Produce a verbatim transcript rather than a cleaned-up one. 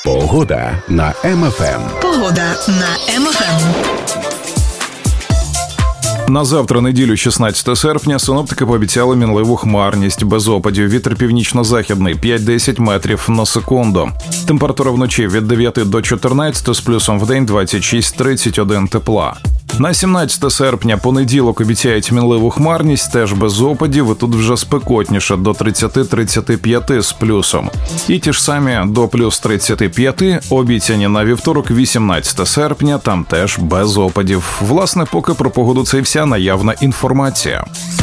Погода на Ем Еф Ем. Погода на Ем Еф Ем. На завтра, неділю, шістнадцятого серпня, синоптики пообіцяли мінливу хмарність, без опадів, вітер північно-західний п'ять-десять метрів на секунду. Температура вночі від дев'яти до чотирнадцяти, з плюсом вдень двадцять шість тридцять один тепла. На сімнадцяте серпня, понеділок, обіцяють мінливу хмарність, теж без опадів, і тут вже спекотніше, до тридцять тридцять п'ять з плюсом. І ті ж самі до плюс тридцять п'ять обіцяні на вівторок, вісімнадцяте серпня, там теж без опадів. Власне, поки про погоду це і вся наявна інформація.